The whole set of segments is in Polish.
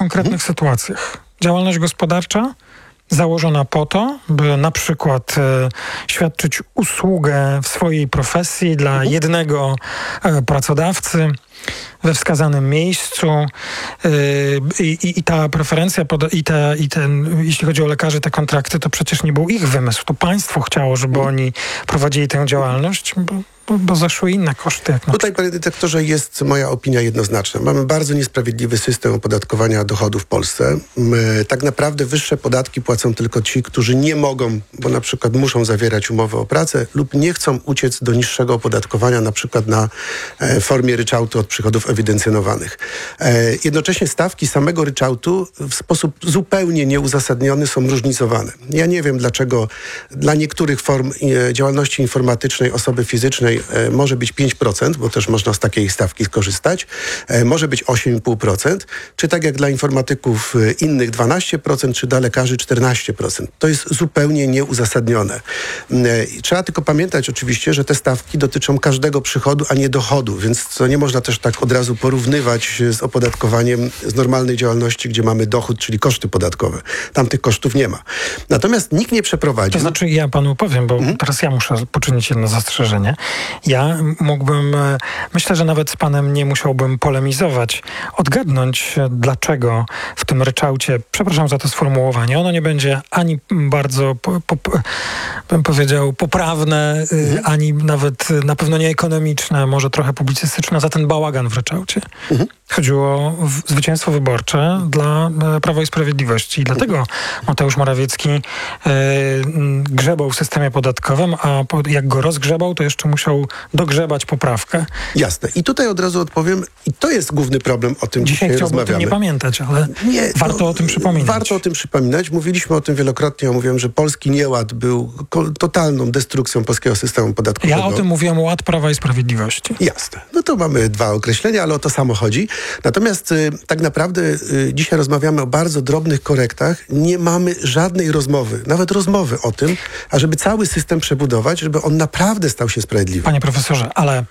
konkretnych sytuacjach. Działalność gospodarcza założona po to, by na przykład świadczyć usługę w swojej profesji dla jednego pracodawcy we wskazanym miejscu i ta preferencja, jeśli chodzi o lekarzy, te kontrakty, to przecież nie był ich wymysł. To państwo chciało, żeby oni prowadzili tę działalność, bo zaszły inne koszty. Tutaj, panie dyrektorze, jest moja opinia jednoznaczna. Mamy bardzo niesprawiedliwy system opodatkowania dochodów w Polsce. Tak naprawdę wyższe podatki płacą tylko ci, którzy nie mogą, bo na przykład muszą zawierać umowę o pracę lub nie chcą uciec do niższego opodatkowania, na przykład na formie ryczałtu od przychodów ewidencjonowanych. Jednocześnie stawki samego ryczałtu w sposób zupełnie nieuzasadniony są różnicowane. Ja nie wiem, dlaczego dla niektórych form działalności informatycznej osoby fizycznej może być 5%, bo też można z takiej stawki skorzystać. Może być 8,5%, czy tak jak dla informatyków innych 12%, czy dla lekarzy 14%. To jest zupełnie nieuzasadnione. Trzeba tylko pamiętać oczywiście, że te stawki dotyczą każdego przychodu, a nie dochodu, więc to nie można też tak od razu porównywać z opodatkowaniem z normalnej działalności, gdzie mamy dochód, czyli koszty podatkowe. Tam tych kosztów nie ma. Natomiast nikt nie przeprowadził... To znaczy, ja panu powiem, bo teraz ja muszę poczynić jedno zastrzeżenie. Ja mógłbym, myślę, że nawet z panem nie musiałbym polemizować, odgadnąć, dlaczego w tym ryczałcie, przepraszam za to sformułowanie, ono nie będzie ani bardzo, bym powiedział, poprawne, ani nawet na pewno nie ekonomiczne, może trochę publicystyczne, za ten bałagan w ryczałcie. Chodziło o zwycięstwo wyborcze dla Prawa i Sprawiedliwości. I dlatego Mateusz Morawiecki grzebał w systemie podatkowym, a jak go rozgrzebał, to jeszcze musiał dogrzebać poprawkę. Jasne. I tutaj od razu odpowiem, i to jest główny problem, o tym dzisiaj chciałbym rozmawiamy. o tym nie pamiętać, ale warto o tym przypominać. Warto o tym przypominać. Mówiliśmy o tym wielokrotnie. Ja mówiłem, że polski nieład był totalną destrukcją polskiego systemu podatkowego. Ja o tym mówiłem, ład Prawa i Sprawiedliwości. Jasne. No to mamy dwa określenia, ale o to samo chodzi. Natomiast tak naprawdę dzisiaj rozmawiamy o bardzo drobnych korektach. Nie mamy żadnej rozmowy, nawet rozmowy o tym, ażeby cały system przebudować, żeby on naprawdę stał się sprawiedliwy. Panie profesorze, ale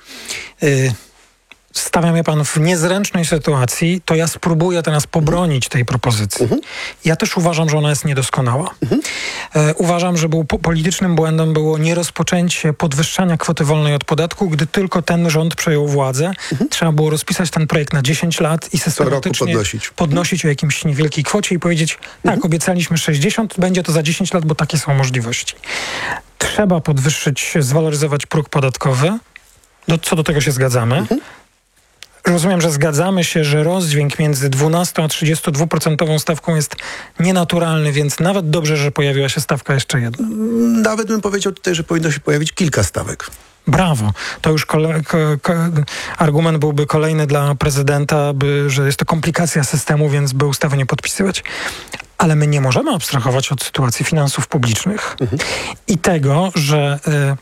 stawia mnie pan w niezręcznej sytuacji, to ja spróbuję teraz pobronić tej propozycji. Ja też uważam, że ona jest niedoskonała. Uważam, że politycznym błędem było nierozpoczęcie podwyższania kwoty wolnej od podatku, gdy tylko ten rząd przejął władzę. Trzeba było rozpisać ten projekt na 10 lat i systematycznie podnosić o jakimś niewielkiej kwocie i powiedzieć, tak, obiecaliśmy 60, będzie to za 10 lat, bo takie są możliwości. Trzeba podwyższyć, zwaloryzować próg podatkowy. Co do tego się zgadzamy. Rozumiem, że zgadzamy się, że rozdźwięk między 12 a 32% stawką jest nienaturalny, więc nawet dobrze, że pojawiła się stawka jeszcze jedna. Nawet bym powiedział tutaj, że powinno się pojawić kilka stawek. Brawo. To już argument byłby kolejny dla prezydenta, że jest to komplikacja systemu, więc by ustawy nie podpisywać. Ale my nie możemy abstrahować od sytuacji finansów publicznych i tego, że...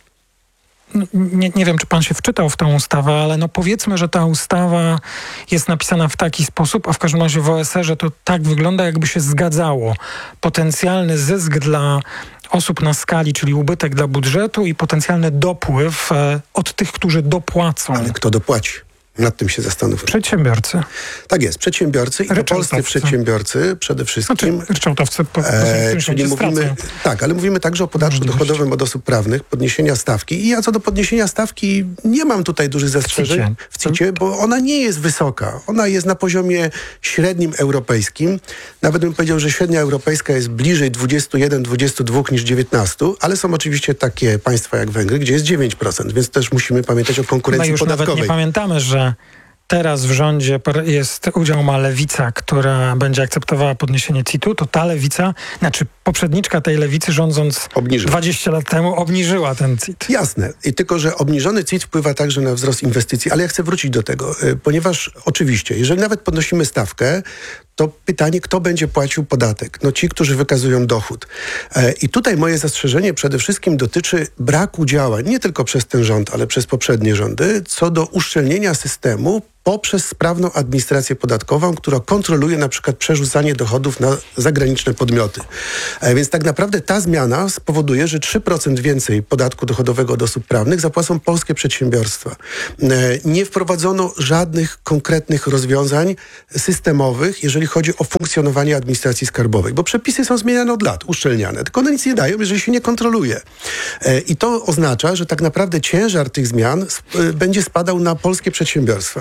Nie wiem, czy pan się wczytał w tę ustawę, ale powiedzmy, że ta ustawa jest napisana w taki sposób, a w każdym razie w OSR-ze to tak wygląda, jakby się zgadzało. Potencjalny zysk dla osób na skali, czyli ubytek dla budżetu i potencjalny dopływ od tych, którzy dopłacą. Ale kto dopłaci? Nad tym się zastanówmy. Przedsiębiorcy. Tak jest, przedsiębiorcy i to polscy przedsiębiorcy przede wszystkim. Ryczałtowcy. Czyli mówimy, tak, ale mówimy także o podatku dochodowym od osób prawnych, podniesienia stawki. I ja co do podniesienia stawki nie mam tutaj dużych zastrzeżeń w CIT-cie, bo ona nie jest wysoka. Ona jest na poziomie średnim europejskim. Nawet bym powiedział, że średnia europejska jest bliżej 21, 22 niż 19, ale są oczywiście takie państwa jak Węgry, gdzie jest 9%, więc też musimy pamiętać o konkurencji podatkowej. Nawet nie pamiętamy, że teraz w rządzie udział ma Lewica, która będzie akceptowała podniesienie CIT-u, to ta Lewica, poprzedniczka tej Lewicy rządząc 20 lat temu obniżyła ten CIT. Jasne. I tylko, że obniżony CIT wpływa także na wzrost inwestycji, ale ja chcę wrócić do tego, ponieważ oczywiście, jeżeli nawet podnosimy stawkę, to pytanie, kto będzie płacił podatek? Ci, którzy wykazują dochód. I tutaj moje zastrzeżenie przede wszystkim dotyczy braku działań, nie tylko przez ten rząd, ale przez poprzednie rządy, co do uszczelnienia systemu poprzez sprawną administrację podatkową, która kontroluje na przykład przerzucanie dochodów na zagraniczne podmioty. Więc tak naprawdę ta zmiana spowoduje, że 3% więcej podatku dochodowego od osób prawnych zapłacą polskie przedsiębiorstwa. Nie wprowadzono żadnych konkretnych rozwiązań systemowych, jeżeli chodzi o funkcjonowanie administracji skarbowej, bo przepisy są zmieniane od lat, uszczelniane, tylko one nic nie dają, jeżeli się nie kontroluje. I to oznacza, że tak naprawdę ciężar tych zmian będzie spadał na polskie przedsiębiorstwa.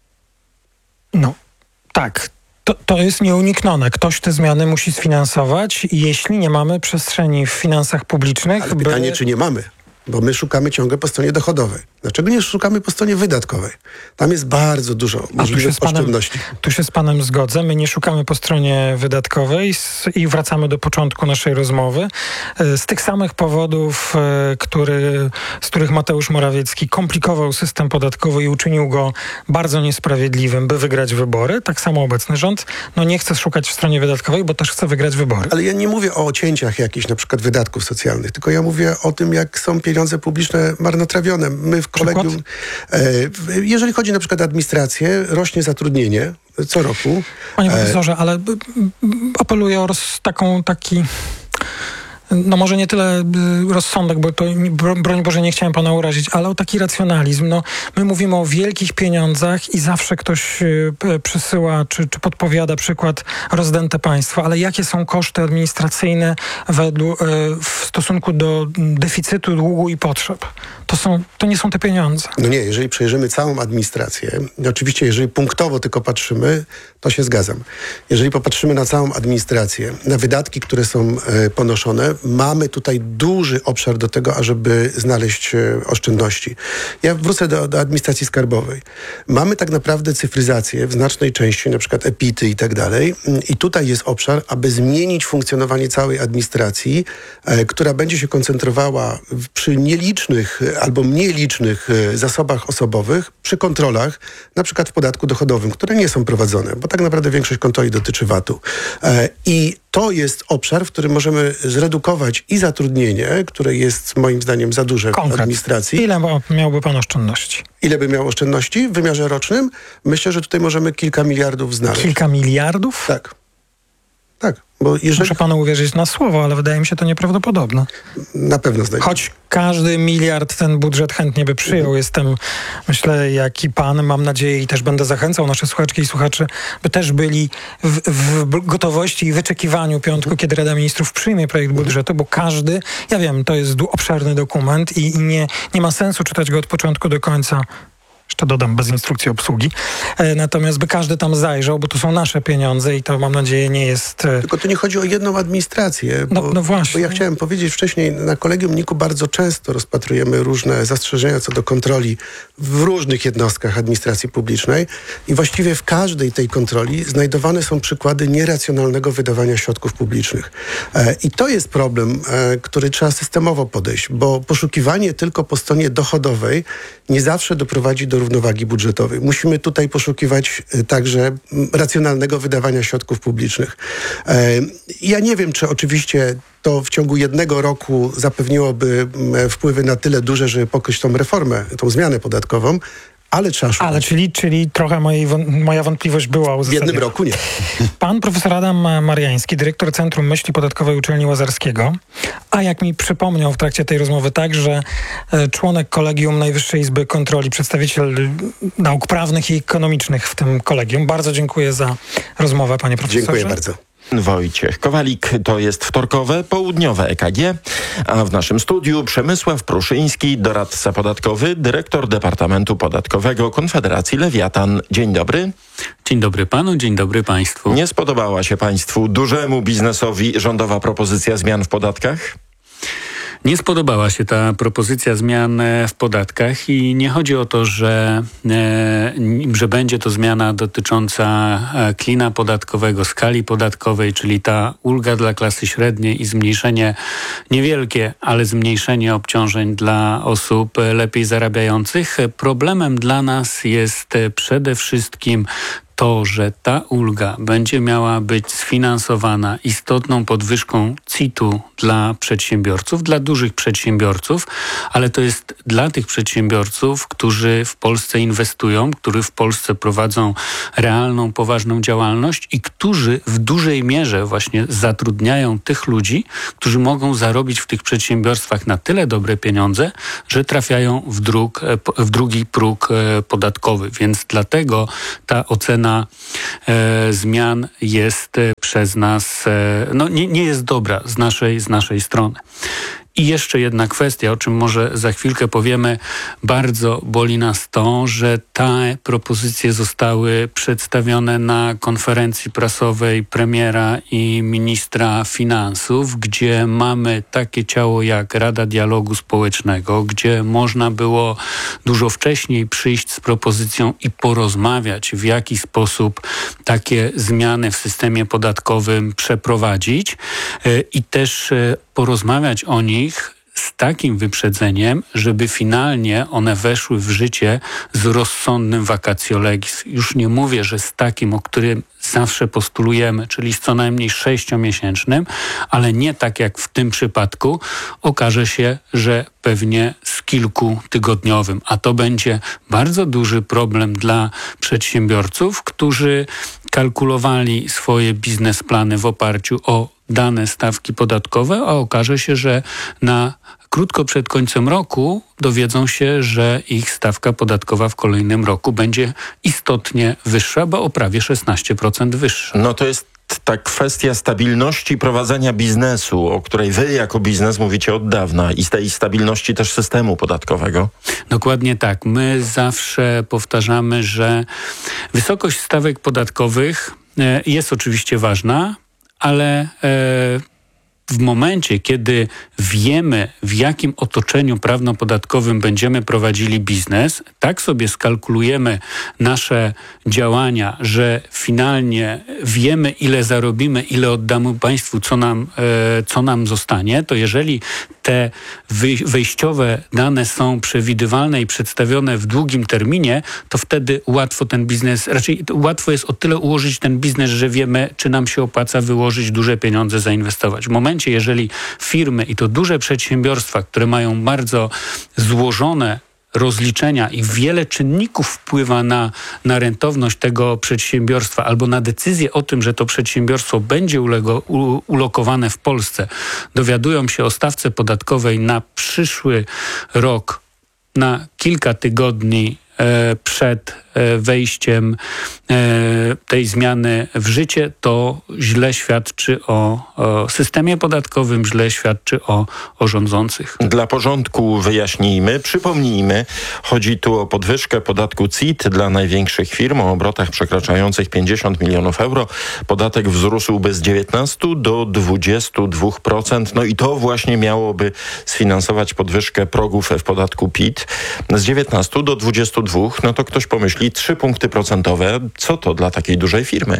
No, tak. To jest nieuniknione. Ktoś te zmiany musi sfinansować, jeśli nie mamy przestrzeni w finansach publicznych. Ale pytanie, czy nie mamy? Bo my szukamy ciągle po stronie dochodowej. Dlaczego nie szukamy po stronie wydatkowej? Tam jest bardzo dużo możliwych oszczędności. Tu się z panem zgodzę. My nie szukamy po stronie wydatkowej i wracamy do początku naszej rozmowy. Z tych samych powodów, z których Mateusz Morawiecki komplikował system podatkowy i uczynił go bardzo niesprawiedliwym, by wygrać wybory. Tak samo obecny rząd nie chce szukać w stronie wydatkowej, bo też chce wygrać wybory. Ale ja nie mówię o cięciach jakichś na przykład wydatków socjalnych, tylko ja mówię o tym, jak są pieniądze publiczne marnotrawione. My w kolegium, jeżeli chodzi na przykład o administrację, rośnie zatrudnienie co roku. Panie profesorze, ale apeluję o taki... może nie tyle rozsądek, bo to broń Boże nie chciałem pana urazić, ale o taki racjonalizm. My mówimy o wielkich pieniądzach i zawsze ktoś przysyła czy podpowiada przykład rozdęte państwo, ale jakie są koszty administracyjne w stosunku do deficytu, długu i potrzeb? To nie są te pieniądze. Nie, jeżeli przejrzymy całą administrację, oczywiście jeżeli punktowo tylko patrzymy, to się zgadzam. Jeżeli popatrzymy na całą administrację, na wydatki, które są ponoszone, mamy tutaj duży obszar do tego, ażeby znaleźć oszczędności. Ja wrócę do administracji skarbowej. Mamy tak naprawdę cyfryzację w znacznej części, na przykład EPIT-y i tak dalej. I tutaj jest obszar, aby zmienić funkcjonowanie całej administracji, która będzie się koncentrowała przy nielicznych albo mniej licznych zasobach osobowych, przy kontrolach, na przykład w podatku dochodowym, które nie są prowadzone, bo tak naprawdę większość kontroli dotyczy VAT-u. I to jest obszar, w którym możemy zredukować i zatrudnienie, które jest moim zdaniem za duże w administracji. Ile miałby pan oszczędności? Ile by miał oszczędności w wymiarze rocznym? Myślę, że tutaj możemy kilka miliardów znaleźć. Kilka miliardów? Tak. Bo Muszę panu uwierzyć na słowo, ale wydaje mi się to nieprawdopodobne. Na pewno znajdziemy. Choć każdy miliard ten budżet chętnie by przyjął. Jestem, myślę, jak i pan, mam nadzieję i też będę zachęcał nasze słuchaczki i słuchaczy, by też byli w gotowości i wyczekiwaniu piątku, kiedy Rada Ministrów przyjmie projekt budżetu, bo każdy, ja wiem, to jest obszerny dokument i nie ma sensu czytać go od początku do końca. Jeszcze dodam, bez instrukcji obsługi. Natomiast by każdy tam zajrzał, bo to są nasze pieniądze i to, mam nadzieję, nie jest... Tylko to nie chodzi o jedną administrację. No właśnie. Bo ja chciałem powiedzieć wcześniej, na Kolegium NIK-u bardzo często rozpatrujemy różne zastrzeżenia co do kontroli w różnych jednostkach administracji publicznej i właściwie w każdej tej kontroli znajdowane są przykłady nieracjonalnego wydawania środków publicznych. I to jest problem, który trzeba systemowo podejść, bo poszukiwanie tylko po stronie dochodowej nie zawsze doprowadzi do równowagi budżetowej. Musimy tutaj poszukiwać także racjonalnego wydawania środków publicznych. Ja nie wiem, czy oczywiście to w ciągu jednego roku zapewniłoby wpływy na tyle duże, żeby pokryć tą reformę, tą zmianę podatkową, ale trzeba szukać. Ale czyli trochę moja wątpliwość była uzasadniona. W jednym roku nie. Pan profesor Adam Mariański, dyrektor Centrum Myśli Podatkowej Uczelni Łazarskiego, a jak mi przypomniał w trakcie tej rozmowy także członek Kolegium Najwyższej Izby Kontroli, przedstawiciel nauk prawnych i ekonomicznych w tym kolegium. Bardzo dziękuję za rozmowę, panie profesorze. Dziękuję bardzo. Wojciech Kowalik, to jest wtorkowe, południowe EKG, a w naszym studiu Przemysław Pruszyński, doradca podatkowy, dyrektor Departamentu Podatkowego Konfederacji Lewiatan. Dzień dobry. Dzień dobry panu, dzień dobry państwu. Nie spodobała się państwu, dużemu biznesowi, rządowa propozycja zmian w podatkach? Nie spodobała się ta propozycja zmian w podatkach i nie chodzi o to, że będzie to zmiana dotycząca klina podatkowego, skali podatkowej, czyli ta ulga dla klasy średniej i zmniejszenie, niewielkie, ale zmniejszenie obciążeń dla osób lepiej zarabiających. Problemem dla nas jest przede wszystkim to, że ta ulga będzie miała być sfinansowana istotną podwyżką CIT-u dla przedsiębiorców, dla dużych przedsiębiorców, ale to jest dla tych przedsiębiorców, którzy w Polsce inwestują, którzy w Polsce prowadzą realną, poważną działalność i którzy w dużej mierze właśnie zatrudniają tych ludzi, którzy mogą zarobić w tych przedsiębiorstwach na tyle dobre pieniądze, że trafiają w drugi próg podatkowy. Więc dlatego ta ocena zmian jest przez nas, nie jest dobra z naszej strony. I jeszcze jedna kwestia, o czym może za chwilkę powiemy. Bardzo boli nas to, że te propozycje zostały przedstawione na konferencji prasowej premiera i ministra finansów, gdzie mamy takie ciało jak Rada Dialogu Społecznego, gdzie można było dużo wcześniej przyjść z propozycją i porozmawiać, w jaki sposób takie zmiany w systemie podatkowym przeprowadzić i też porozmawiać o nich z takim wyprzedzeniem, żeby finalnie one weszły w życie z rozsądnym vacatio legis. Już nie mówię, że z takim, o którym zawsze postulujemy, czyli z co najmniej 6-miesięcznym, ale nie tak jak w tym przypadku, okaże się, że pewnie z kilkutygodniowym. A to będzie bardzo duży problem dla przedsiębiorców, którzy kalkulowali swoje biznesplany w oparciu o dane stawki podatkowe, a okaże się, że krótko przed końcem roku dowiedzą się, że ich stawka podatkowa w kolejnym roku będzie istotnie wyższa, bo o prawie 16% wyższa. No to jest ta kwestia stabilności prowadzenia biznesu, o której wy jako biznes mówicie od dawna i z tej stabilności też systemu podatkowego. Dokładnie tak. My zawsze powtarzamy, że wysokość stawek podatkowych jest oczywiście ważna, ale w momencie, kiedy wiemy, w jakim otoczeniu prawno-podatkowym będziemy prowadzili biznes, tak sobie skalkulujemy nasze działania, że finalnie wiemy, ile zarobimy, ile oddamy państwu, co nam zostanie, to jeżeli te wejściowe dane są przewidywalne i przedstawione w długim terminie, to wtedy łatwo ten biznes, raczej łatwo jest o tyle ułożyć ten biznes, że wiemy, czy nam się opłaca wyłożyć duże pieniądze, zainwestować. W momencie, jeżeli firmy i to duże przedsiębiorstwa, które mają bardzo złożone rozliczenia i wiele czynników wpływa na rentowność tego przedsiębiorstwa albo na decyzję o tym, że to przedsiębiorstwo będzie ulokowane w Polsce, dowiadują się o stawce podatkowej na przyszły rok na kilka tygodni przed wejściem tej zmiany w życie, to źle świadczy o systemie podatkowym, źle świadczy o rządzących. Dla porządku wyjaśnijmy, przypomnijmy, chodzi tu o podwyżkę podatku CIT dla największych firm o obrotach przekraczających 50 milionów euro. Podatek wzrósłby z 19 do 22%. No i to właśnie miałoby sfinansować podwyżkę progów w podatku PIT z 19 do 22. No to ktoś pomyśli, 3 punkty procentowe, co to dla takiej dużej firmy?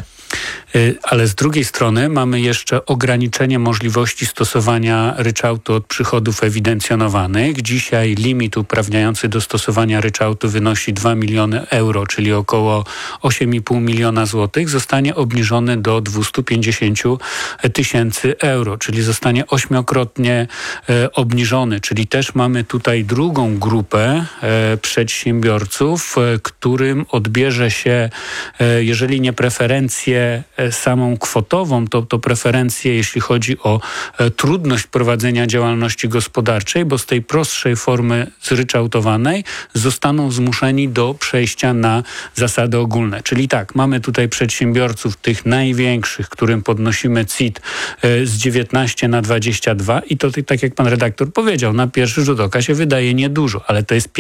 Ale z drugiej strony mamy jeszcze ograniczenie możliwości stosowania ryczałtu od przychodów ewidencjonowanych. Dzisiaj limit uprawniający do stosowania ryczałtu wynosi 2 miliony euro, czyli około 8,5 miliona złotych. Zostanie obniżony do 250 tysięcy euro, czyli zostanie 8-krotnie obniżony. Czyli też mamy tutaj drugą grupę przedsiębiorców, którym odbierze się, jeżeli nie preferencje samą kwotową, to preferencje, jeśli chodzi o trudność prowadzenia działalności gospodarczej, bo z tej prostszej formy zryczałtowanej zostaną zmuszeni do przejścia na zasady ogólne. Czyli tak, mamy tutaj przedsiębiorców tych największych, którym podnosimy CIT z 19 na 22 i to tak jak pan redaktor powiedział, na pierwszy rzut oka się wydaje niedużo, ale to jest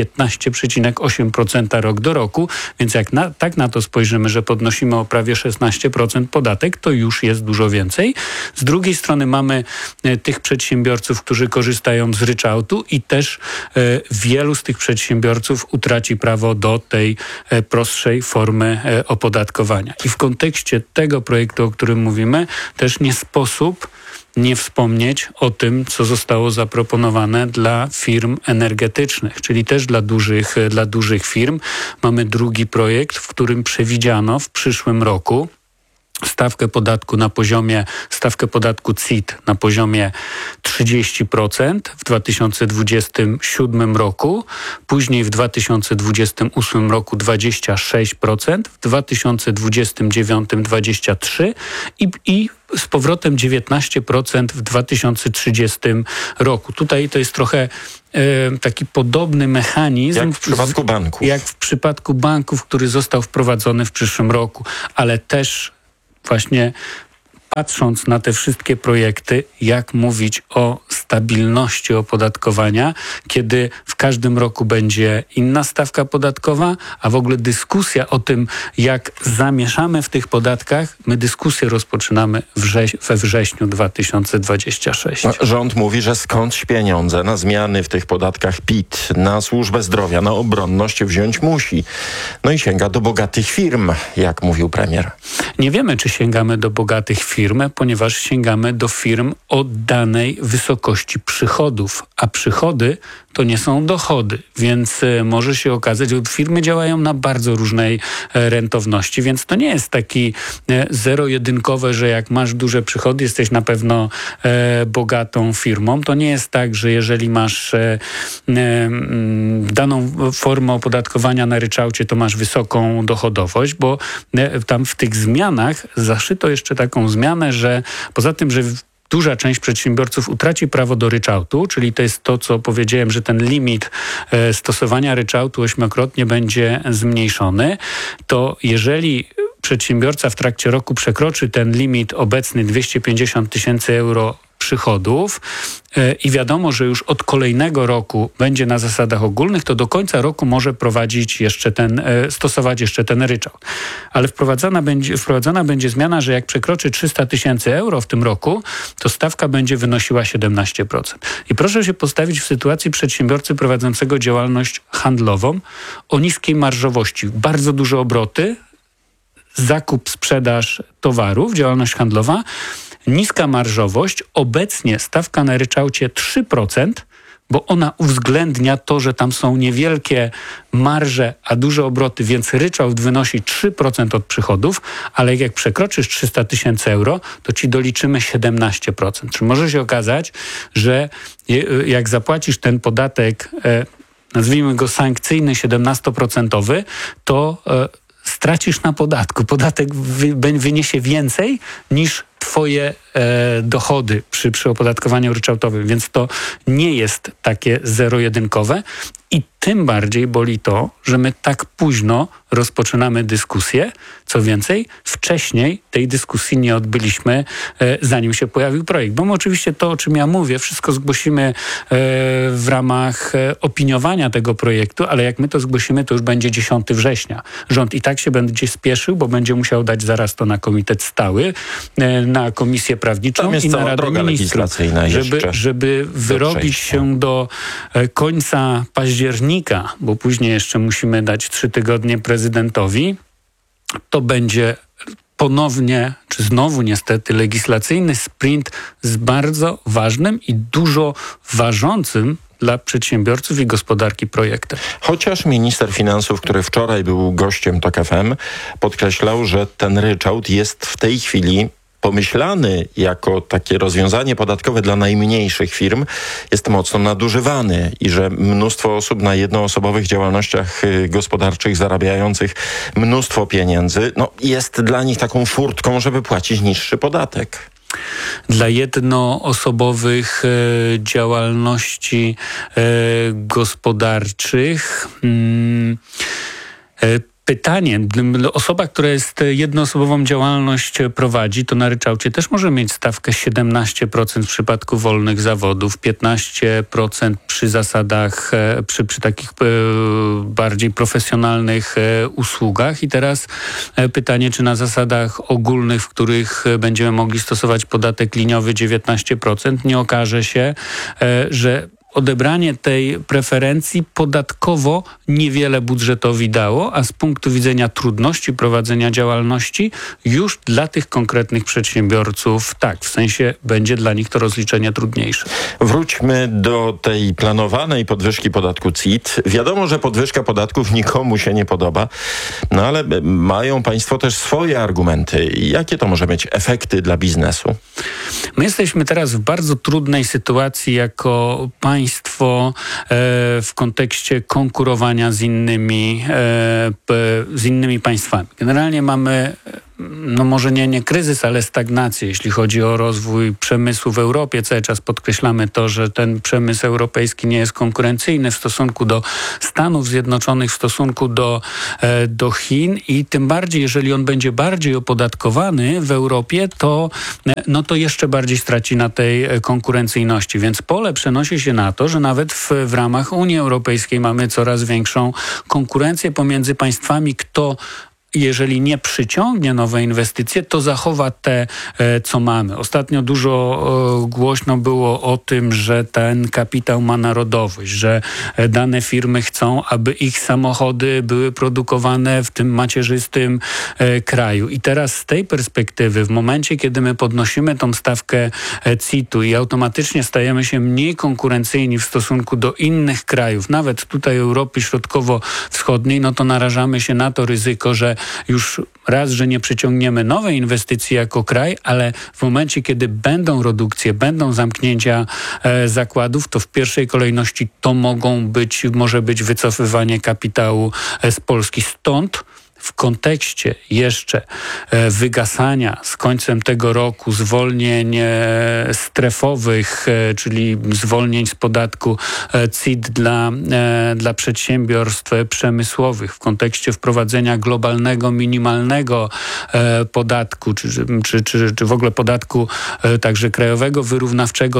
15,8% rok do roku, więc jak tak na to spojrzymy, że podnosimy o prawie 16% podatek, to już jest dużo więcej. Z drugiej strony mamy tych przedsiębiorców, którzy korzystają z ryczałtu i też wielu z tych przedsiębiorców utraci prawo do tej prostszej formy opodatkowania. I w kontekście tego projektu, o którym mówimy, też nie sposób nie wspomnieć o tym, co zostało zaproponowane dla firm energetycznych, czyli też dla dużych firm. Mamy drugi projekt, w którym przewidziano w przyszłym roku stawkę podatku CIT na poziomie 30% w 2027 roku, później w 2028 roku 26%, w 2029 23% i z powrotem 19% w 2030 roku. Tutaj to jest trochę taki podobny mechanizm jak w przypadku banków. Jak w przypadku banków, który został wprowadzony w przyszłym roku, ale też właśnie patrząc na te wszystkie projekty, jak mówić o stabilności opodatkowania, kiedy w każdym roku będzie inna stawka podatkowa, a w ogóle dyskusja o tym, jak zamieszamy w tych podatkach, my dyskusję rozpoczynamy we wrześniu 2026. Rząd mówi, że skądś pieniądze na zmiany w tych podatkach PIT, na służbę zdrowia, na obronność wziąć musi. No i sięga do bogatych firm, jak mówił premier. Nie wiemy, czy sięgamy do bogatych firm, ponieważ sięgamy do firm o danej wysokości przychodów, a przychody to nie są dochody, więc może się okazać, że firmy działają na bardzo różnej rentowności, więc to nie jest taki zero-jedynkowe, że jak masz duże przychody, jesteś na pewno bogatą firmą. To nie jest tak, że jeżeli masz daną formę opodatkowania na ryczałcie, to masz wysoką dochodowość, bo tam w tych zmianach zaszyto jeszcze taką zmianę, że poza tym, że duża część przedsiębiorców utraci prawo do ryczałtu, czyli to jest to, co powiedziałem, że ten limit stosowania ryczałtu 8-krotnie będzie zmniejszony, to jeżeli przedsiębiorca w trakcie roku przekroczy ten limit obecny 250 000 euro przychodów i wiadomo, że już od kolejnego roku będzie na zasadach ogólnych, to do końca roku może stosować jeszcze ten ryczałt. Ale wprowadzona będzie zmiana, że jak przekroczy 300 000 euro w tym roku, to stawka będzie wynosiła 17%. I proszę się postawić w sytuacji przedsiębiorcy prowadzącego działalność handlową o niskiej marżowości. Bardzo duże obroty, zakup, sprzedaż towarów, działalność handlowa, niska marżowość, obecnie stawka na ryczałcie 3%, bo ona uwzględnia to, że tam są niewielkie marże, a duże obroty, więc ryczałt wynosi 3% od przychodów, ale jak przekroczysz 300 000 euro, to ci doliczymy 17%. Czyli może się okazać, że jak zapłacisz ten podatek, nazwijmy go sankcyjny 17%, to stracisz na podatku. Podatek wyniesie więcej niż twoje dochody przy opodatkowaniu ryczałtowym, więc to nie jest takie zero-jedynkowe i tym bardziej boli to, że my tak późno rozpoczynamy dyskusję. Co więcej, wcześniej tej dyskusji nie odbyliśmy, zanim się pojawił projekt. Bo my oczywiście to, o czym ja mówię, wszystko zgłosimy w ramach opiniowania tego projektu, ale jak my to zgłosimy, to już będzie 10 września. Rząd i tak się będzie spieszył, bo będzie musiał dać zaraz to na komitet stały, na komisję prawniczą i na Radę Ministrów, żeby wyrobić się do końca października, bo później jeszcze musimy dać 3 tygodnie prezydentowi, to będzie ponownie, czy znowu niestety, legislacyjny sprint z bardzo ważnym i dużo ważącym dla przedsiębiorców i gospodarki projektem. Chociaż minister finansów, który wczoraj był gościem TOK FM, podkreślał, że ten ryczałt jest w tej chwili pomyślany jako takie rozwiązanie podatkowe dla najmniejszych firm, jest mocno nadużywany i że mnóstwo osób na jednoosobowych działalnościach gospodarczych zarabiających mnóstwo pieniędzy, jest dla nich taką furtką, żeby płacić niższy podatek. Dla jednoosobowych działalności gospodarczych pytanie, osoba, która jednoosobową działalność prowadzi, to na ryczałcie też może mieć stawkę 17% w przypadku wolnych zawodów, 15% przy zasadach, przy takich bardziej profesjonalnych usługach. I teraz pytanie, czy na zasadach ogólnych, w których będziemy mogli stosować podatek liniowy 19%, nie okaże się, że odebranie tej preferencji podatkowo niewiele budżetowi dało, a z punktu widzenia trudności prowadzenia działalności już dla tych konkretnych przedsiębiorców tak, w sensie będzie dla nich to rozliczenie trudniejsze. Wróćmy do tej planowanej podwyżki podatku CIT. Wiadomo, że podwyżka podatków nikomu się nie podoba, no ale mają państwo też swoje argumenty. Jakie to może mieć efekty dla biznesu? My jesteśmy teraz w bardzo trudnej sytuacji jako państwo w kontekście konkurowania z innymi państwami. Generalnie mamy no może nie kryzys, ale stagnację, jeśli chodzi o rozwój przemysłu w Europie. Cały czas podkreślamy to, że ten przemysł europejski nie jest konkurencyjny w stosunku do Stanów Zjednoczonych, w stosunku do Chin i tym bardziej, jeżeli on będzie bardziej opodatkowany w Europie, to jeszcze bardziej straci na tej konkurencyjności. Więc pole przenosi się na to, że nawet w ramach Unii Europejskiej mamy coraz większą konkurencję pomiędzy państwami, kto jeżeli nie przyciągnie nowe inwestycje, to zachowa te, co mamy. Ostatnio dużo głośno było o tym, że ten kapitał ma narodowość, że dane firmy chcą, aby ich samochody były produkowane w tym macierzystym kraju. I teraz z tej perspektywy, w momencie, kiedy my podnosimy tą stawkę CIT-u i automatycznie stajemy się mniej konkurencyjni w stosunku do innych krajów, nawet tutaj Europy Środkowo-Wschodniej, no to narażamy się na to ryzyko, że już raz, że nie przyciągniemy nowej inwestycji jako kraj, ale w momencie, kiedy będą redukcje, będą zamknięcia zakładów, to w pierwszej kolejności to może być wycofywanie kapitału z Polski. Stąd w kontekście jeszcze wygasania z końcem tego roku zwolnień strefowych, czyli zwolnień z podatku CIT dla przedsiębiorstw przemysłowych, w kontekście wprowadzenia globalnego, minimalnego podatku, czy w ogóle podatku także krajowego, wyrównawczego,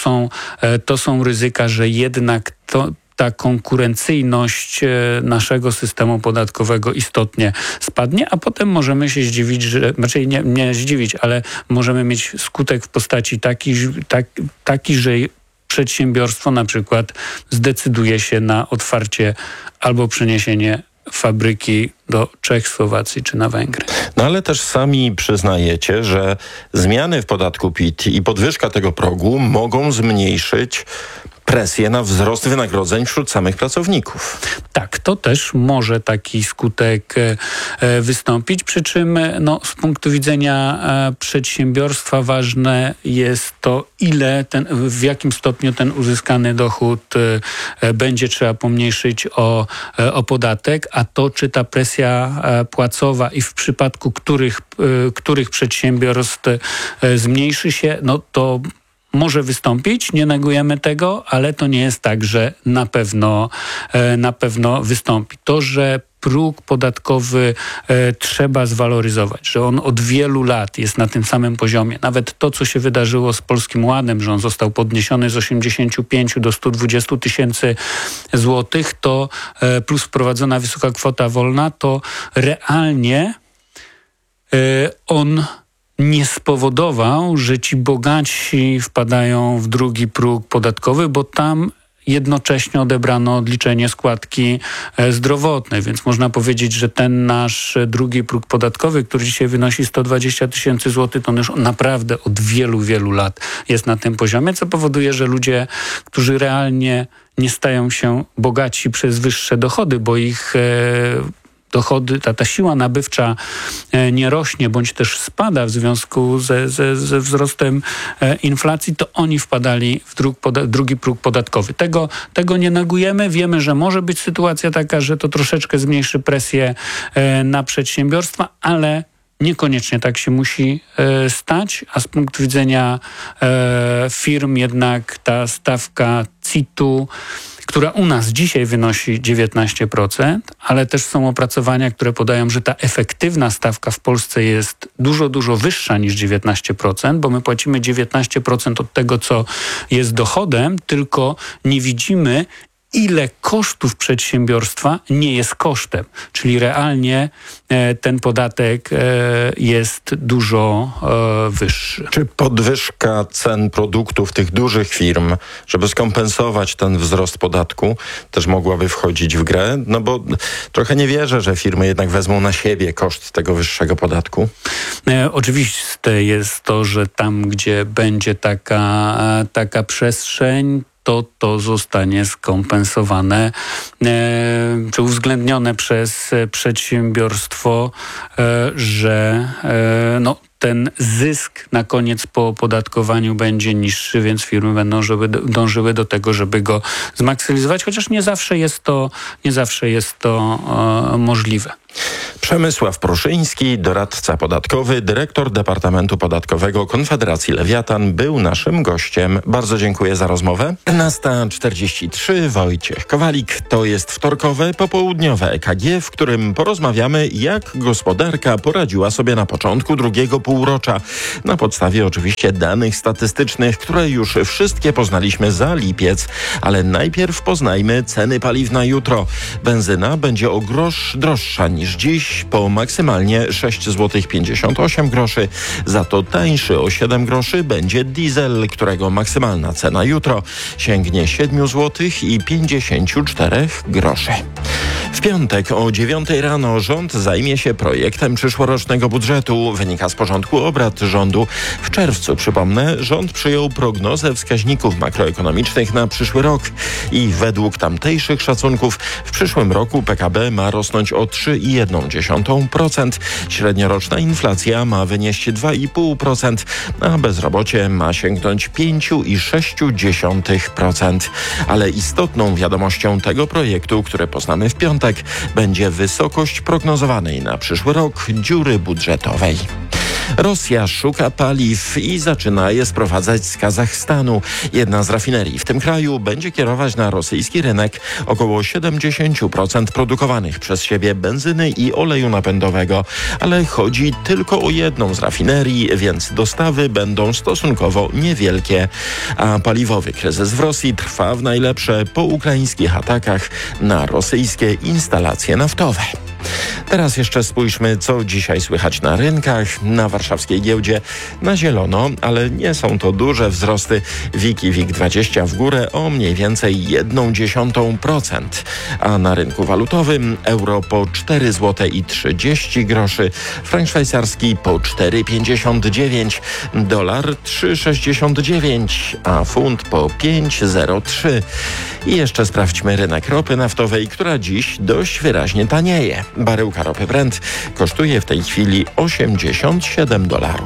to są ryzyka, że jednak ta konkurencyjność naszego systemu podatkowego istotnie spadnie, a potem możemy się zdziwić, raczej nie zdziwić, ale możemy mieć skutek w postaci taki, że przedsiębiorstwo na przykład zdecyduje się na otwarcie albo przeniesienie fabryki do Czech, Słowacji czy na Węgry. No ale też sami przyznajecie, że zmiany w podatku PIT i podwyżka tego progu mogą zmniejszyć presję na wzrost wynagrodzeń wśród samych pracowników. Tak, to też może taki skutek wystąpić, przy czym z punktu widzenia przedsiębiorstwa ważne jest to, w jakim stopniu ten uzyskany dochód będzie trzeba pomniejszyć o podatek, a to, czy ta presja płacowa i w przypadku których przedsiębiorstw zmniejszy się, to może wystąpić, nie negujemy tego, ale to nie jest tak, że na pewno wystąpi. To, że próg podatkowy trzeba zwaloryzować, że on od wielu lat jest na tym samym poziomie. Nawet to, co się wydarzyło z Polskim Ładem, że on został podniesiony z 85 do 120 tysięcy złotych, to plus wprowadzona wysoka kwota wolna, to realnie on nie spowodował, że ci bogatsi wpadają w drugi próg podatkowy, bo tam jednocześnie odebrano odliczenie składki zdrowotnej, więc można powiedzieć, że ten nasz drugi próg podatkowy, który dzisiaj wynosi 120 tysięcy złotych, to on już naprawdę od wielu, wielu lat jest na tym poziomie, co powoduje, że ludzie, którzy realnie nie stają się bogatsi przez wyższe dochody, bo ich dochody, ta siła nabywcza nie rośnie, bądź też spada w związku ze wzrostem inflacji, to oni wpadali w drugi próg podatkowy. Tego nie negujemy. Wiemy, że może być sytuacja taka, że to troszeczkę zmniejszy presję na przedsiębiorstwa, ale niekoniecznie tak się musi stać, a z punktu widzenia firm jednak ta stawka CIT-u, która u nas dzisiaj wynosi 19%, ale też są opracowania, które podają, że ta efektywna stawka w Polsce jest dużo, dużo wyższa niż 19%, bo my płacimy 19% od tego, co jest dochodem, tylko nie widzimy, ile kosztów przedsiębiorstwa nie jest kosztem. Czyli realnie ten podatek jest dużo wyższy. Czy podwyżka cen produktów tych dużych firm, żeby skompensować ten wzrost podatku, też mogłaby wchodzić w grę? No bo trochę nie wierzę, że firmy jednak wezmą na siebie koszt tego wyższego podatku. Oczywiste jest to, że tam, gdzie będzie taka przestrzeń, to zostanie skompensowane czy uwzględnione przez przedsiębiorstwo, że ten zysk na koniec po opodatkowaniu będzie niższy, więc firmy będą dążyły do tego, żeby go zmaksymalizować, chociaż nie zawsze jest to możliwe. Przemysław Pruszyński, doradca podatkowy, dyrektor Departamentu Podatkowego Konfederacji Lewiatan, był naszym gościem. Bardzo dziękuję za rozmowę. 14:43, Wojciech Kowalik. To jest wtorkowe, popołudniowe EKG, w którym porozmawiamy, jak gospodarka poradziła sobie na początku drugiego półrocza. Na podstawie oczywiście danych statystycznych, które już wszystkie poznaliśmy za lipiec. Ale najpierw poznajmy ceny paliw na jutro. Benzyna będzie o grosz droższa niż dziś, po maksymalnie 6,58 zł. Za to tańszy o 7 groszy będzie diesel, którego maksymalna cena jutro sięgnie 7,54 zł. W piątek o 9 rano rząd zajmie się projektem przyszłorocznego budżetu. Wynika z porządku obrad rządu. W czerwcu, przypomnę, rząd przyjął prognozę wskaźników makroekonomicznych na przyszły rok i według tamtejszych szacunków w przyszłym roku PKB ma rosnąć o 3,1%. Średnioroczna inflacja ma wynieść 2,5%, a bezrobocie ma sięgnąć 5,6%. Ale istotną wiadomością tego projektu, które poznamy w piątek, będzie wysokość prognozowanej na przyszły rok dziury budżetowej. Rosja szuka paliw i zaczyna je sprowadzać z Kazachstanu. Jedna z rafinerii w tym kraju będzie kierować na rosyjski rynek około 70% produkowanych przez siebie benzyny i oleju napędowego. Ale chodzi tylko o jedną z rafinerii, więc dostawy będą stosunkowo niewielkie. A paliwowy kryzys w Rosji trwa w najlepsze po ukraińskich atakach na rosyjskie instalacje naftowe. Teraz jeszcze spójrzmy, co dzisiaj słychać na rynkach. Na warszawskiej giełdzie na zielono, ale nie są to duże wzrosty. WIG i WIG20 w górę o mniej więcej 0,1%. A na rynku walutowym euro po 4,30 zł, frank szwajcarski po 4,59, dolar 3,69, a funt po 5,03. I jeszcze sprawdźmy rynek ropy naftowej, która dziś dość wyraźnie tanieje. Baryłka ropy Brent kosztuje w tej chwili $87.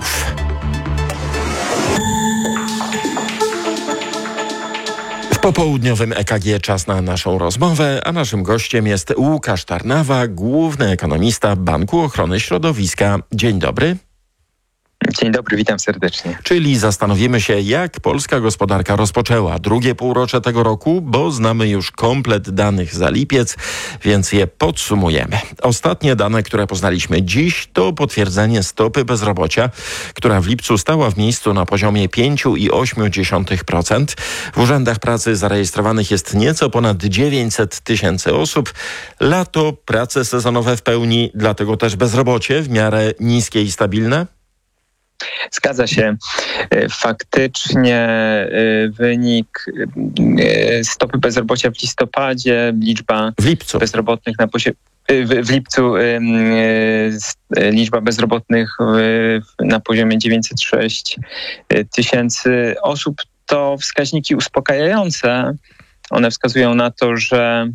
W popołudniowym EKG czas na naszą rozmowę, a naszym gościem jest Łukasz Tarnawa, główny ekonomista Banku Ochrony Środowiska. Dzień dobry. Dzień dobry, witam serdecznie. Czyli zastanowimy się, jak polska gospodarka rozpoczęła drugie półrocze tego roku, bo znamy już komplet danych za lipiec, więc je podsumujemy. Ostatnie dane, które poznaliśmy dziś, to potwierdzenie stopy bezrobocia, która w lipcu stała w miejscu na poziomie 5,8%. W urzędach pracy zarejestrowanych jest nieco ponad 900 000 osób. Lato, prace sezonowe w pełni, dlatego też bezrobocie w miarę niskie i stabilne? Zgadza się. Faktycznie wynik stopy bezrobocia w listopadzie, liczba bezrobotnych na poziomie w lipcu liczba bezrobotnych na poziomie 906 000 osób to wskaźniki uspokajające. One wskazują na to, że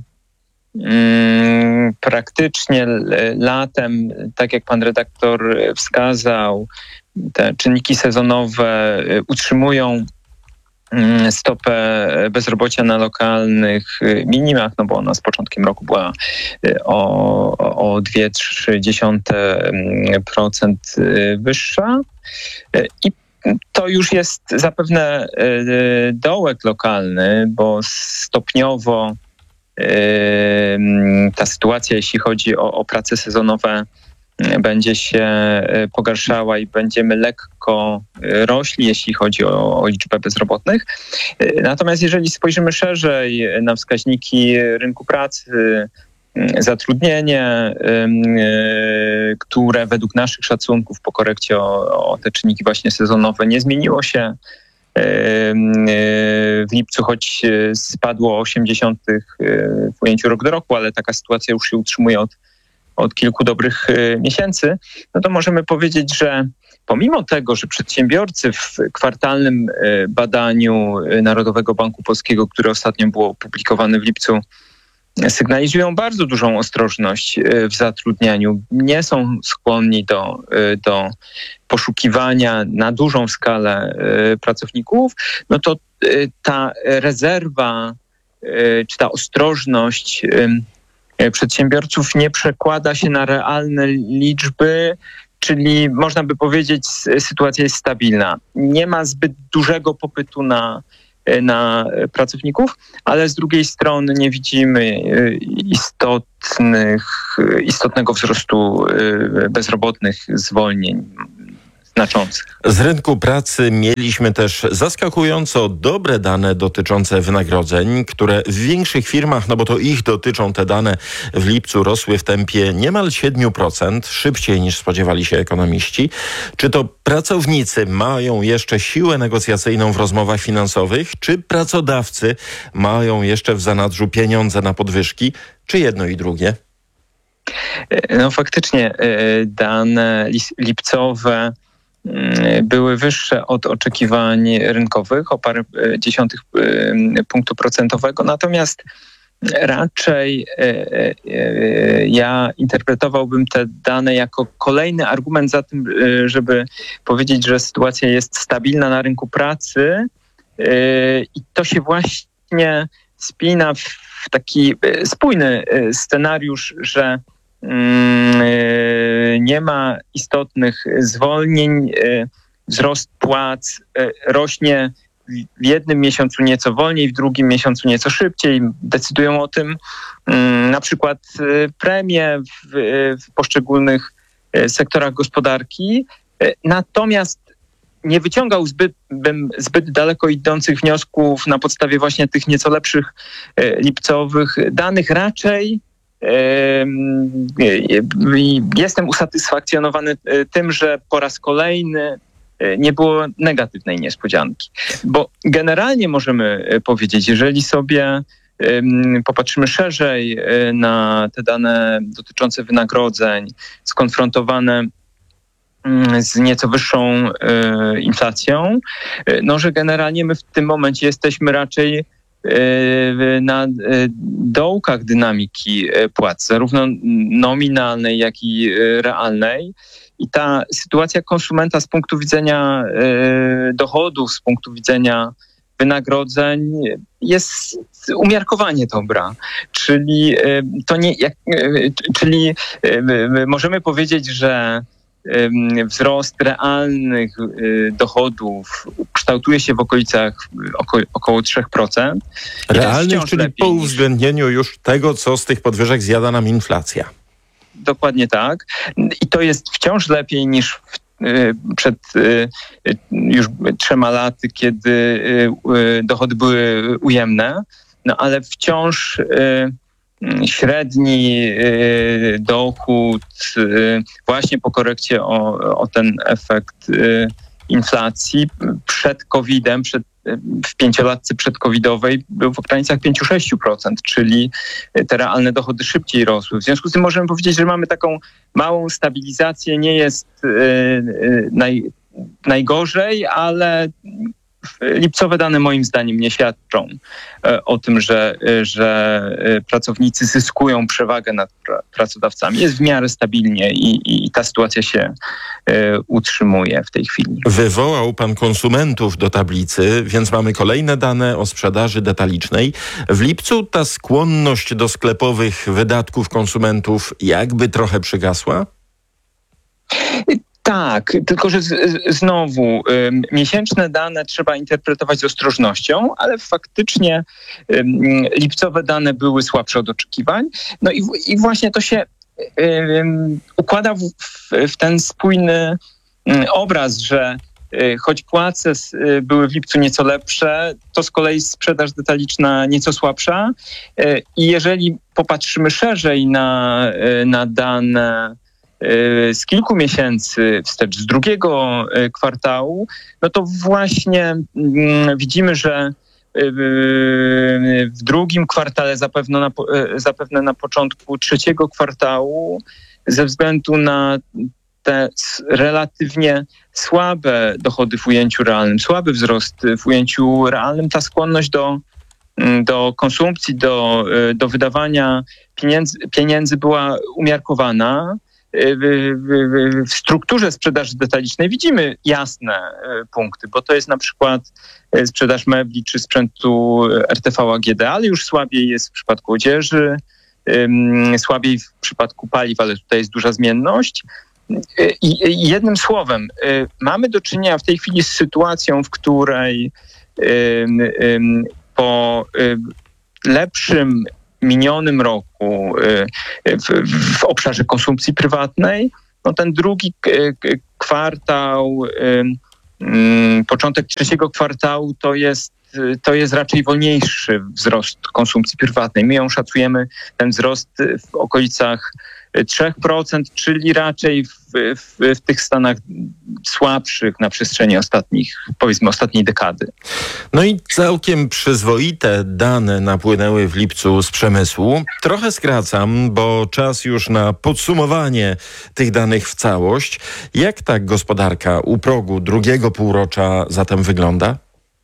praktycznie latem, tak jak pan redaktor wskazał, te czynniki sezonowe utrzymują stopę bezrobocia na lokalnych minimach, no bo ona z początkiem roku była o 2,3% wyższa. I to już jest zapewne dołek lokalny, bo stopniowo ta sytuacja, jeśli chodzi o prace sezonowe, będzie się pogarszała i będziemy lekko rośli, jeśli chodzi o liczbę bezrobotnych. Natomiast jeżeli spojrzymy szerzej na wskaźniki rynku pracy, zatrudnienie, które według naszych szacunków po korekcie o te czynniki właśnie sezonowe nie zmieniło się w lipcu, choć spadło o 0,8 w ujęciu rok do roku, ale taka sytuacja już się utrzymuje od kilku dobrych miesięcy, no to możemy powiedzieć, że pomimo tego, że przedsiębiorcy w kwartalnym badaniu Narodowego Banku Polskiego, które ostatnio było opublikowane w lipcu, sygnalizują bardzo dużą ostrożność w zatrudnianiu, nie są skłonni do poszukiwania na dużą skalę pracowników, no to ta rezerwa czy ta ostrożność przedsiębiorców nie przekłada się na realne liczby, czyli można by powiedzieć, sytuacja jest stabilna. Nie ma zbyt dużego popytu na pracowników, ale z drugiej strony nie widzimy istotnego wzrostu bezrobotnych, zwolnień znaczących. Z rynku pracy mieliśmy też zaskakująco dobre dane dotyczące wynagrodzeń, które w większych firmach, no bo to ich dotyczą te dane, w lipcu rosły w tempie niemal 7%, szybciej niż spodziewali się ekonomiści. Czy to pracownicy mają jeszcze siłę negocjacyjną w rozmowach finansowych, czy pracodawcy mają jeszcze w zanadrzu pieniądze na podwyżki, czy jedno i drugie? No faktycznie dane lipcowe były wyższe od oczekiwań rynkowych o parę dziesiątych punktu procentowego. Natomiast raczej ja interpretowałbym te dane jako kolejny argument za tym, żeby powiedzieć, że sytuacja jest stabilna na rynku pracy i to się właśnie spina w taki spójny scenariusz, że nie ma istotnych zwolnień, wzrost płac rośnie w jednym miesiącu nieco wolniej, w drugim miesiącu nieco szybciej. Decydują o tym na przykład premie w poszczególnych sektorach gospodarki. Natomiast nie wyciągałbym zbyt daleko idących wniosków na podstawie właśnie tych nieco lepszych lipcowych danych. Raczej jestem usatysfakcjonowany tym, że po raz kolejny nie było negatywnej niespodzianki. Bo generalnie możemy powiedzieć, jeżeli sobie popatrzymy szerzej na te dane dotyczące wynagrodzeń, skonfrontowane z nieco wyższą inflacją, no że generalnie my w tym momencie jesteśmy raczej na dołkach dynamiki płac, zarówno nominalnej, jak i realnej. I ta sytuacja konsumenta z punktu widzenia dochodów, z punktu widzenia wynagrodzeń jest umiarkowanie dobra. Czyli możemy powiedzieć, że wzrost realnych dochodów kształtuje się w okolicach około 3%. Realnych, czyli po uwzględnieniu już tego, co z tych podwyżek zjada nam inflacja. Dokładnie tak. I to jest wciąż lepiej niż przed już 3 laty, kiedy dochody były ujemne, no ale wciąż średni dochód właśnie po korekcie o ten efekt inflacji przed COVID-em, w 5-latce przedcovidowej był w granicach 5-6%, czyli te realne dochody szybciej rosły. W związku z tym możemy powiedzieć, że mamy taką małą stabilizację, nie jest najgorzej, ale lipcowe dane moim zdaniem nie świadczą o tym, że pracownicy zyskują przewagę nad pracodawcami. Jest w miarę stabilnie i ta sytuacja się utrzymuje w tej chwili. Wywołał pan konsumentów do tablicy, więc mamy kolejne dane o sprzedaży detalicznej. W lipcu ta skłonność do sklepowych wydatków konsumentów jakby trochę przygasła? Tak, tylko że znowu miesięczne dane trzeba interpretować z ostrożnością, ale faktycznie lipcowe dane były słabsze od oczekiwań. No i właśnie to się układa w ten spójny obraz, że choć płace były w lipcu nieco lepsze, to z kolei sprzedaż detaliczna nieco słabsza. I jeżeli popatrzymy szerzej na dane z kilku miesięcy wstecz, z drugiego kwartału, no to właśnie widzimy, że w drugim kwartale, zapewne na początku trzeciego kwartału, ze względu na te relatywnie słabe dochody w ujęciu realnym, słaby wzrost w ujęciu realnym, ta skłonność do konsumpcji, do wydawania pieniędzy była umiarkowana. W strukturze sprzedaży detalicznej widzimy jasne punkty, bo to jest na przykład sprzedaż mebli czy sprzętu RTV AGD, ale już słabiej jest w przypadku odzieży, słabiej w przypadku paliw, ale tutaj jest duża zmienność. I jednym słowem, mamy do czynienia w tej chwili z sytuacją, w której po lepszym minionym roku w obszarze konsumpcji prywatnej, no ten drugi kwartał, początek trzeciego kwartału to jest raczej wolniejszy wzrost konsumpcji prywatnej. My ją szacujemy, ten wzrost w okolicach 3%, czyli raczej w tych stanach słabszych na przestrzeni ostatniej dekady. No i całkiem przyzwoite dane napłynęły w lipcu z przemysłu. Trochę skracam, bo czas już na podsumowanie tych danych w całość. Jak ta gospodarka u progu drugiego półrocza zatem wygląda?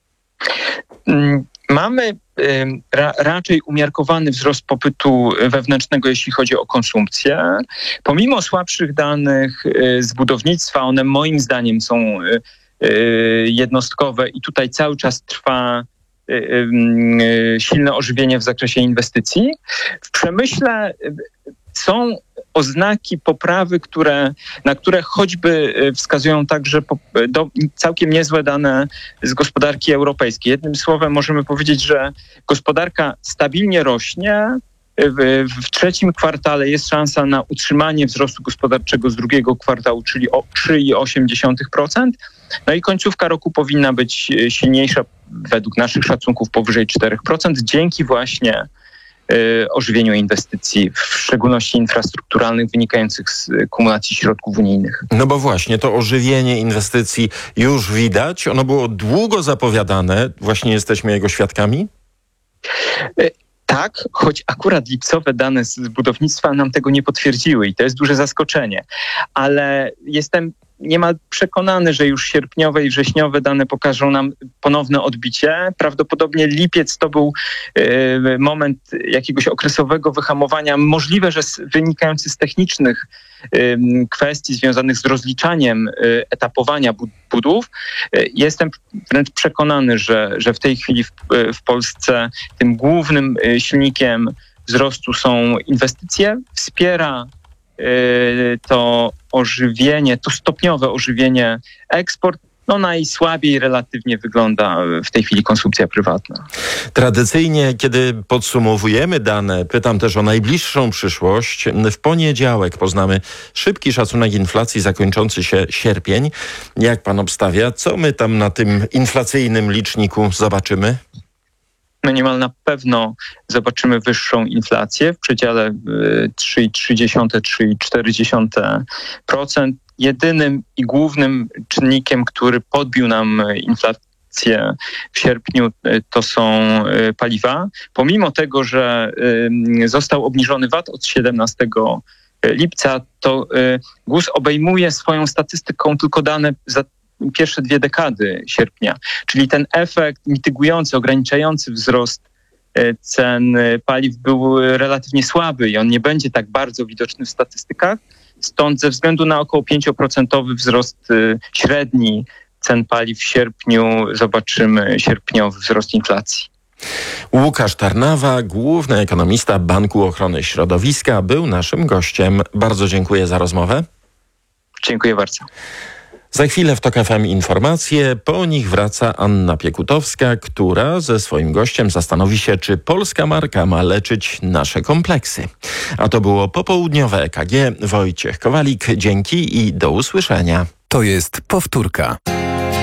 Mamy raczej umiarkowany wzrost popytu wewnętrznego, jeśli chodzi o konsumpcję. Pomimo słabszych danych z budownictwa, one moim zdaniem są jednostkowe i tutaj cały czas trwa silne ożywienie w zakresie inwestycji. W przemyśle są oznaki poprawy, na które choćby wskazują także całkiem niezłe dane z gospodarki europejskiej. Jednym słowem możemy powiedzieć, że gospodarka stabilnie rośnie. W trzecim kwartale jest szansa na utrzymanie wzrostu gospodarczego z drugiego kwartału, czyli o 3,8%. No i końcówka roku powinna być silniejsza, według naszych szacunków powyżej 4%, dzięki właśnie ożywieniu inwestycji, w szczególności infrastrukturalnych, wynikających z kumulacji środków unijnych. No bo właśnie, to ożywienie inwestycji już widać. Ono było długo zapowiadane. Właśnie jesteśmy jego świadkami? Tak, choć akurat lipcowe dane z budownictwa nam tego nie potwierdziły i to jest duże zaskoczenie. Ale jestem niemal przekonany, że już sierpniowe i wrześniowe dane pokażą nam ponowne odbicie. Prawdopodobnie lipiec to był moment jakiegoś okresowego wyhamowania, możliwe, że wynikający z technicznych kwestii związanych z rozliczaniem etapowania budów. Jestem wręcz przekonany, że w tej chwili w Polsce tym głównym silnikiem wzrostu są inwestycje. Wspiera to ożywienie, to stopniowe ożywienie eksport. No najsłabiej relatywnie wygląda w tej chwili konsumpcja prywatna. Tradycyjnie, kiedy podsumowujemy dane, pytam też o najbliższą przyszłość. W poniedziałek poznamy szybki szacunek inflacji zakończący się sierpień. Jak pan obstawia, co my tam na tym inflacyjnym liczniku zobaczymy? My niemal na pewno zobaczymy wyższą inflację w przedziale 3,3–3,4%. Jedynym i głównym czynnikiem, który podbił nam inflację w sierpniu, to są paliwa. Pomimo tego, że został obniżony VAT od 17 lipca, to GUS obejmuje swoją statystyką tylko dane za pierwsze 2 dekady sierpnia. Czyli ten efekt mitygujący, ograniczający wzrost cen paliw był relatywnie słaby i on nie będzie tak bardzo widoczny w statystykach. Stąd ze względu na około 5% wzrost średni cen paliw w sierpniu zobaczymy sierpniowy wzrost inflacji. Łukasz Tarnawa, główny ekonomista Banku Ochrony Środowiska, był naszym gościem. Bardzo dziękuję za rozmowę. Dziękuję bardzo. Za chwilę w TOK FM informacje, po nich wraca Anna Piekutowska, która ze swoim gościem zastanowi się, czy polska marka ma leczyć nasze kompleksy. A to było popołudniowe EKG. Wojciech Kowalik, dzięki i do usłyszenia. To jest powtórka.